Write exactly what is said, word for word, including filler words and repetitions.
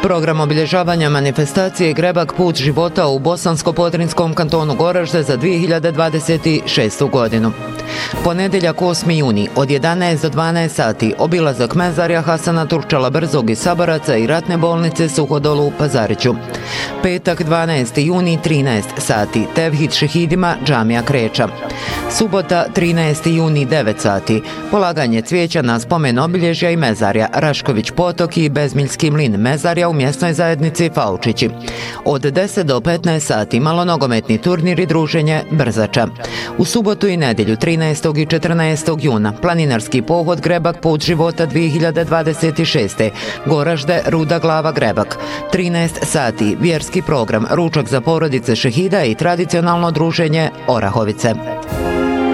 Program obilježavanja manifestacije Grebak put života u Bosansko-Podrinjskom kantonu Goražde za dvije hiljade dvadeset šestu godinu. Ponedjeljak osmi juni od jedanaest do dvanaest sati obilazak mezarja Hasana Turčala Brzog iz Sabaraca i ratne bolnice Suhodolu u Pazariću. Petak dvanaesti juni trinaest sati tevhid šehidima džamija Kreča. Subota trinaesti juni devet sati polaganje cvijeća na spomen obilježja i mezarja Rašković Potok i Bezmiljski mlin mezarja u mjesnoj zajednici Faučići. Od deset do petnaest sati malonogometni turnir i druženje Brzača. U subotu i nedjelju trinaestog i četrnaestog juna planinarski pohod Grebak put života dvije hiljade dvadeset šeste. Goražde Ruda glava Grebak. trinaest sati vjerski program ručak za porodice šehida i tradicionalno druženje Orahovice.